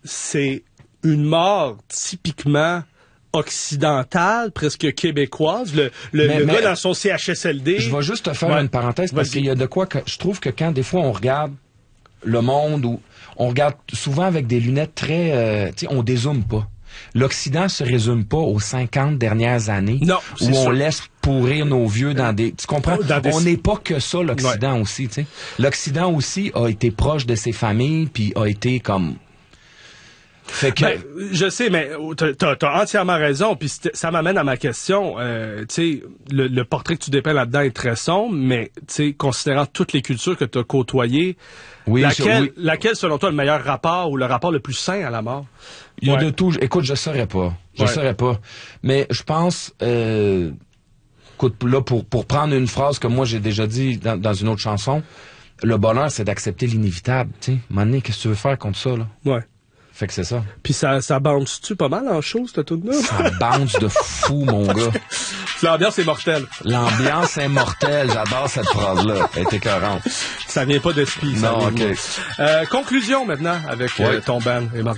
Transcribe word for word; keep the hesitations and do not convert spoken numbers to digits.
c'est une mort typiquement occidentale, presque québécoise. Le, le, mais, le mais, gars dans son C H S L D... Je vais juste te faire ouais. une parenthèse, parce Vas-y. qu'il y a de quoi que je trouve que quand des fois on regarde le monde, ou on regarde souvent avec des lunettes très... Euh, tu sais, on dézoome pas. L'Occident se résume pas aux cinquante dernières années non, où sûr. on laisse pourrir nos vieux dans des... Tu comprends? Des... On n'est pas que ça, l'Occident ouais. aussi, tu sais. L'Occident aussi a été proche de ses familles, puis a été comme... Fait que... Ben, je sais, mais t'as, t'as entièrement raison. Puis ça m'amène à ma question. Euh, tu sais, le, le portrait que tu dépeins là-dedans est très sombre, mais tu sais, considérant toutes les cultures que tu as côtoyées, oui, laquelle, oui. laquelle, selon toi, le meilleur rapport ou le rapport le plus sain à la mort? Il y a ouais. de tout. Écoute, je saurais pas. Je ouais. saurais pas. Mais je pense... Euh, écoute, là, pour, pour prendre une phrase que moi j'ai déjà dit dans, dans une autre chanson, le bonheur, c'est d'accepter l'inévitable. Tu sais, à un moment donné, qu'est-ce que tu veux faire contre ça, là? Ouais. Fait que c'est ça. Puis ça, ça bounce-tu pas mal en show, cette tune-là? Ça bounce de fou, mon gars. L'ambiance est mortelle. L'ambiance est mortelle. J'adore cette phrase-là. Elle est écœurante. Ça vient pas d'esprit. Ça non, OK. Euh, conclusion maintenant avec ouais. euh, ton band et Marc.